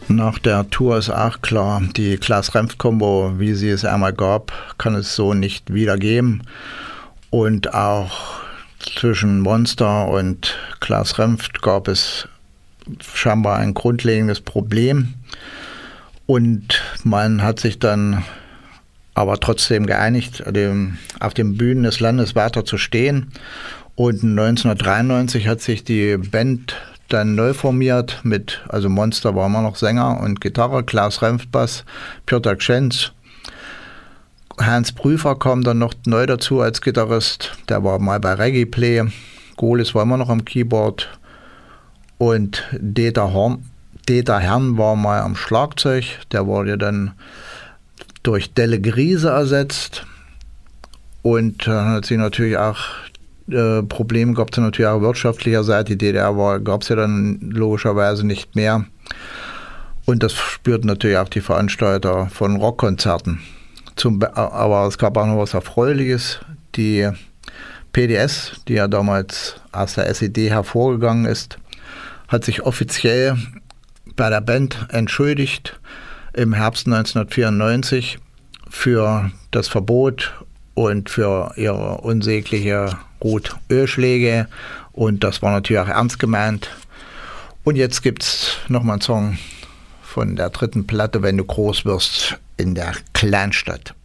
Nach der Tour ist auch klar, die Klaas-Renft-Kombo, wie sie es einmal gab, kann es so nicht wieder geben. Und auch zwischen Monster und Klaas-Renft gab es scheinbar ein grundlegendes Problem. Und man hat sich dann aber trotzdem geeinigt, auf den Bühnen des Landes weiter zu stehen. Und 1993 hat sich die Band dann neu formiert also Monster war immer noch Sänger und Gitarre, Klaas Renft Bass, Piotr Kschenz. Hans Prüfer kam dann noch neu dazu als Gitarrist, der war mal bei Reggae Play. Golis war immer noch am Keyboard und Dieter Herrn war mal am Schlagzeug, der wurde dann durch Delle Griese ersetzt und dann hat sie natürlich auch Probleme gab es natürlich auch wirtschaftlicher Seite. Die DDR gab es ja dann logischerweise nicht mehr. Und das spürten natürlich auch die Veranstalter von Rockkonzerten. Aber es gab auch noch was Erfreuliches. Die PDS, die ja damals aus der SED hervorgegangen ist, hat sich offiziell bei der Band entschuldigt im Herbst 1994 für das Verbot und für ihre unsägliche Rot-Ölschläge. Und das war natürlich auch ernst gemeint. Und jetzt gibt es nochmal einen Song von der dritten Platte, Wenn du groß wirst in der Kleinstadt.